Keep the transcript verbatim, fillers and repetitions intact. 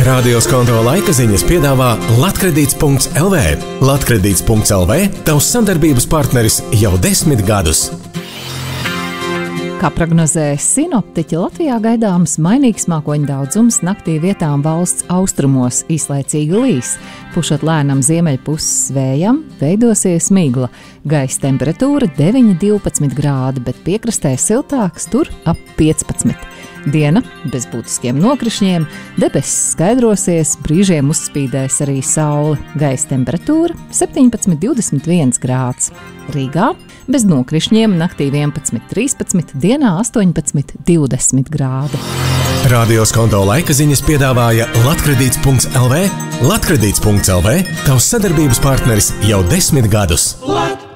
Radio Skonto laika ziņas piedāvā Latkredīts punkts L V. Latkredīts punkts L V – tavs sadarbības partneris jau desmit gadus. Kā prognozē sinoptiķi, Latvijā gaidāms mainīgs mākoņu daudzums, naktī vietām valsts austrumos īslaicīgi līs. Pušot lēnam ziemeļpuses vējam, veidosies migla. Gaisa temperatūra deviņi līdz divpadsmit grādi, bet piekrastē siltāks, tur ap piecpadsmit. Diena bez būtiskiem nokrišņiem, debesis skaidrosies, brīžiem uzspīdēs arī saule. Gaisa temperatūra septiņpadsmit līdz divdesmit viens grāds. Rīgā bez nokrišņiem naktī vienpadsmit līdz trīspadsmit, dienā astoņpadsmit līdz divdesmit grādi. Radio Skonto laika ziņas piedāvāja Latkredīts punkts L V. Latkredīts punkts L V – tavs sadarbības partneris jau desmit gadus.